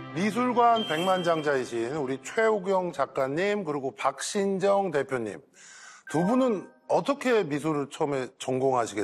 미술관 백만장자이신 우리 최우경 작가님 그리고 박신정 대표님 두 분은 어떻게 미술을 처음에 전공하시게